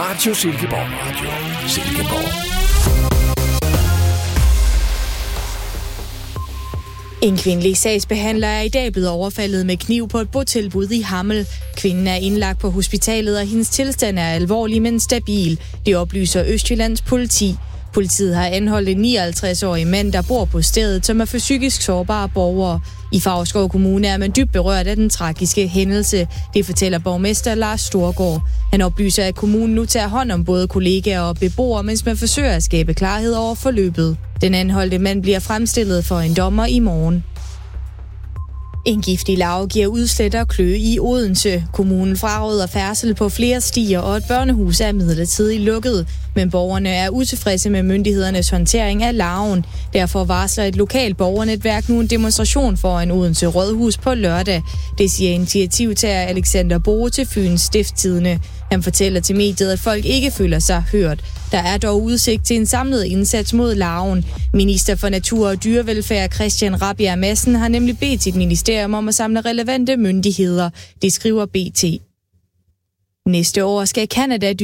Radio Silkeborg. Radio Silkeborg. En kvindelig sagsbehandler er i dag blevet overfaldet med kniv på et botilbud i Hammel. Kvinden er indlagt på hospitalet, og hendes tilstand er alvorlig, men stabil. Det oplyser Østjyllands politi. Politiet har anholdt en 59-årig mand, der bor på stedet, som er for psykisk sårbare borgere. I Favrskov Kommune er man dybt berørt af den tragiske hændelse. Det fortæller borgmester Lars Storgård. Han oplyser, at kommunen nu tager hånd om både kollegaer og beboere, mens man forsøger at skabe klarhed over forløbet. Den anholdte mand bliver fremstillet for en dommer i morgen. En giftig larve giver udslæt og kløe i Odense. Kommunen fraråder færdsel på flere stier, og et børnehus er midlertidigt lukket. Men borgerne er utilfredse med myndighedernes håndtering af larven. Derfor varsler et lokalt borgernetværk nu en demonstration foran Odense Rådhus på lørdag. Det siger initiativtager Alexander Boe til Fyns Stiftstidende. Han fortæller til mediet, at folk ikke føler sig hørt. Der er dog udsigt til en samlet indsats mod larven. Minister for Natur og Dyrevelfærd Christian Rabjerg Madsen har nemlig bedt sit ministerium om at samle relevante myndigheder. Det skriver BT. Næste år skal Canada